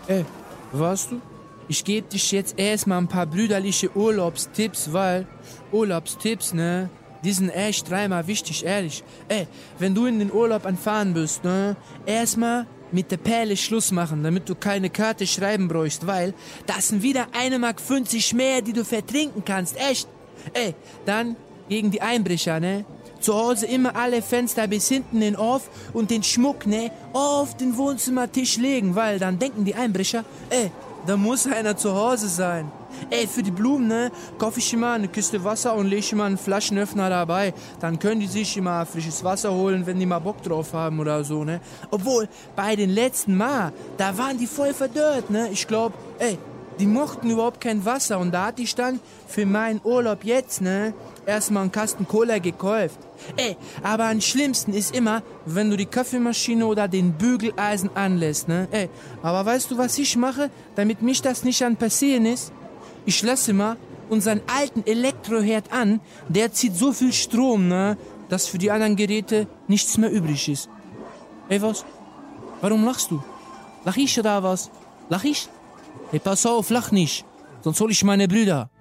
Weißt du, ich gebe dich jetzt erstmal ein paar brüderliche Urlaubstipps, weil Urlaubstipps, ne, die sind echt dreimal wichtig, ehrlich. Wenn du in den Urlaub anfahren bist, ne, erstmal mit der Perle Schluss machen, damit du keine Karte schreiben bräuchst, weil das sind wieder 1,50 Mark mehr, die du vertrinken kannst, echt. Dann gegen die Einbrecher, ne, zu Hause immer alle Fenster bis hinten in auf und den Schmuck, ne, auf den Wohnzimmertisch legen, weil dann denken die Einbrecher, da muss einer zu Hause sein. Für die Blumen, ne, kaufe ich immer eine Kiste Wasser und lege immer einen Flaschenöffner dabei. Dann können die sich immer frisches Wasser holen, wenn die mal Bock drauf haben oder so, ne. Obwohl, bei den letzten Mal, da waren die voll verdörrt, ne. Ich glaub, die mochten überhaupt kein Wasser und da hatte ich dann für meinen Urlaub jetzt, ne, erstmal einen Kasten Cola gekauft. Aber am schlimmsten ist immer, wenn du die Kaffeemaschine oder den Bügeleisen anlässt, ne? Aber weißt du, was ich mache, damit mich das nicht an passieren ist? Ich lasse mal unseren alten Elektroherd an, der zieht so viel Strom, ne, dass für die anderen Geräte nichts mehr übrig ist. Was? Warum lachst du? Lach ich oder was? Lach ich? Pass auf, lach nicht, sonst hol ich meine Brüder.